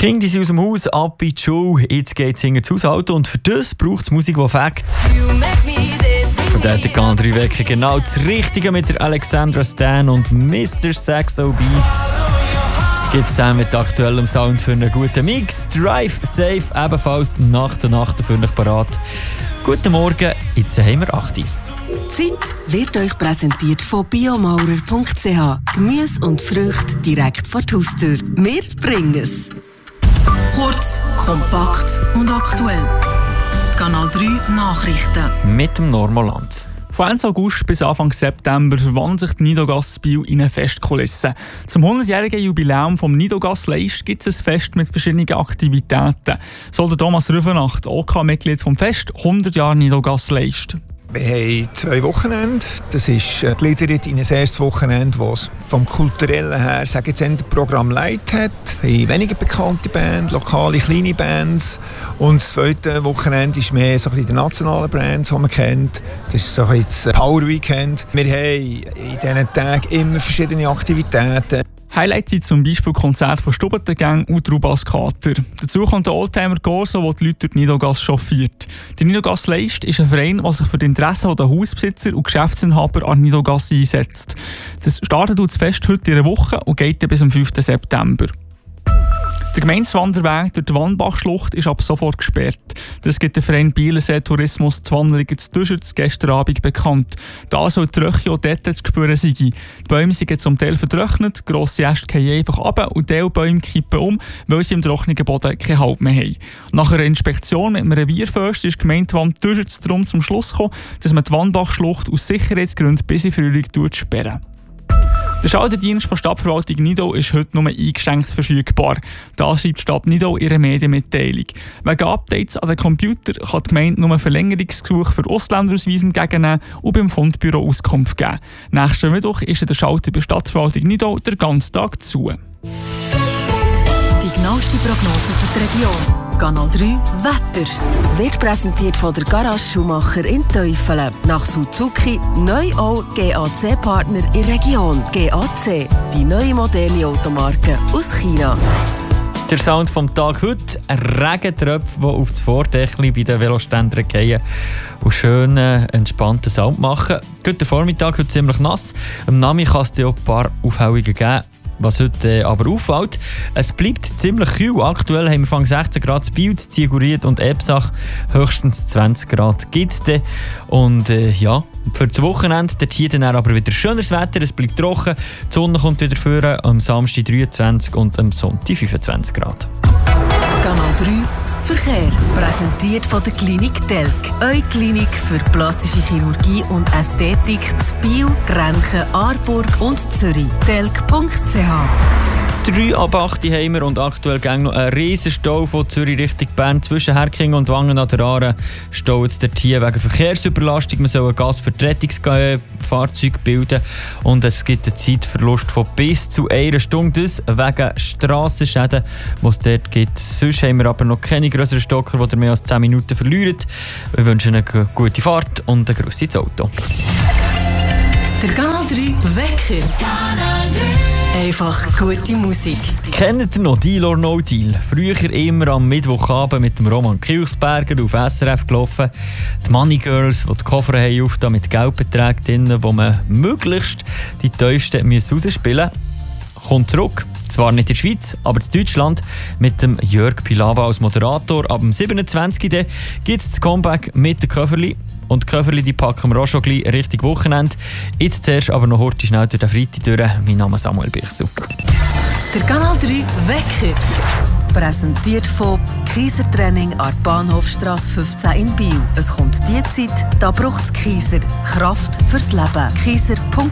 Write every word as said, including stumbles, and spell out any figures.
Kinder sind aus dem Haus, ab in die Schule, jetzt geht es hinter das Haushalten und für das braucht es Musik, die fängt. Und da hat der Kanal drei Wecker genau das Richtige mit der Alexandra Stan und Mister Saxo Beat. Gibt es zusammen mit aktuellem Sound für einen guten Mix. Drive Safe ebenfalls nach der Nacht für euch parat. Guten Morgen, jetzt haben wir acht Uhr. Die Zeit wird euch präsentiert von biomaurer punkt c h. Gemüse und Früchte direkt vor die Haustür. Wir bringen es. Kurz, kompakt und aktuell. Kanal drei Nachrichten. Mit dem Normalland. Von Ende August bis Anfang September verwandelt sich die Nidogas Biel in eine Festkulisse. Zum hundertjährigen Jubiläum vom Nidogas Leist gibt es ein Fest mit verschiedenen Aktivitäten. So der Thomas Rüfenacht, O K-Mitglied vom Fest hundert Jahre Nidogas Leist. Wir haben zwei Wochenende. Das ist gegliedert in ein erstes Wochenende, das vom Kulturellen her sagen jetzt ein Programm Light hat. Wir haben weniger bekannte Bands, lokale kleine Bands. Und das zweite Wochenende ist mehr so ein bisschen die nationalen Bands, die man kennt. Das ist so ein das Power Weekend. Wir haben in diesen Tagen immer verschiedene Aktivitäten. Highlights sind zum Beispiel Konzerte von Stubbentengang und Rubas Kater. Dazu kommt der Oldtimer Corso, der die Leute durch die Nidogas chauffiert. Der Nidogas Leist ist ein Verein, der sich für die Interessen der Hausbesitzer und Geschäftsinhaber an Nidogas einsetzt. Das startet das Fest heute in einer Woche und geht bis am fünften September. Der Gemeindewanderweg durch die Wannbachschlucht ist ab sofort gesperrt. Das gibt der Verein Bielersee Tourismus die Wanderung zu Duschert gestern Abend bekannt. Da soll die Tröche auch dort zu spüren sein. Die Bäume sind zum Teil vertrocknet, grosse Äste fallen einfach runter und Teilbäume kippen um, weil sie im trockenen Boden keinen Halt mehr haben. Nach einer Inspektion mit einem Revierförster ist die Gemeinde Duschert darum zum Schluss gekommen, dass man die Wannbachschlucht aus Sicherheitsgründen bis in Frühling sperren. Der Schalterdienst der Stadtverwaltung Nidau ist heute nur eingeschränkt verfügbar. Da schreibt die Stadt Nidau ihre Medienmitteilung. Wegen Updates an den Computer kann die Gemeinde nur Verlängerungsgesuche für Ausländerausweise entgegennehmen und beim Fundbüro Auskunft geben. Nächsten Mittwoch ist der Schalter bei der Stadtverwaltung Nidau den ganzen Tag zu. Die genaueste Prognose für die Region. Kanal drei Wetter wird präsentiert von der Garage Schumacher in Teufelen. Nach Suzuki neu auch G A C-Partner in der Region. G A C, die neue moderne Automarke aus China. Der Sound vom Tag heute, ein Regentröpfchen, der auf das Vordächli bei den Veloständern fallen und schön äh, entspannten Sound machen. Heute Vormittag heute ziemlich nass. Am Nami kann es dir auch ein paar Aufhellungen geben. Was heute äh, aber auffällt, es bleibt ziemlich kühl. Aktuell haben wir von sechzehn Grad in Biel, Zieguried und Ebsach. Höchstens zwanzig Grad gibt es dann. Und äh, ja, für das Wochenende dort hier dann aber wieder schönes Wetter. Es bleibt trocken, die Sonne kommt wieder vor. Am Samstag dreiundzwanzig und am Sonntag fünfundzwanzig Grad. Kanal drei Verkehr. Präsentiert von der Klinik Telk. Eure Klinik für plastische Chirurgie und Ästhetik zu Biel, Grenchen, Aarburg und Zürich. telk punkt c h. drei ab acht haben wir und aktuell geht noch ein riesen Stau von Zürich Richtung Bern zwischen Herkingen und Wangen an der Aare. Stau jetzt dort hier wegen Verkehrsüberlastung. Man soll ein Gas für die Rettungsfahrzeuge bilden und es gibt einen Zeitverlust von bis zu einer Stunde. Das wegen Strassenschäden, die es dort gibt. Sonst haben wir aber noch keine grösseren Stocker, die mehr als zehn Minuten verlieren. Wir wünschen eine gute Fahrt und ein Gruss ins Auto. Der Kanal drei Wecker. Kanal drei. Einfach gute Musik. Kennt ihr noch Deal or No Deal? Früher immer am Mittwochabend mit dem Roman Kilchsberger auf S R F gelaufen. Die Money Girls, die die Koffer haben aufgetan mit Geldbeträgen drin, wo man möglichst die tiefsten rausspielen müssen. Kommt zurück. Zwar nicht in der Schweiz, aber in Deutschland mit dem Jörg Pilawa als Moderator. Ab dem siebenundzwanzigsten gibt es das Comeback mit den Köfferli. Und die Köfferli die packen wir auch schon gleich Richtung Wochenende. Jetzt zuerst aber noch heute schnell durch den Freitag durch. Mein Name ist Samuel Bichsel. Der Kanal drei Wecker. Präsentiert von Kaiser Training an der Bahnhofstrasse fünfzehn in Biel. Es kommt die Zeit, da braucht es Kaiser. Kraft fürs Leben. kaiser punkt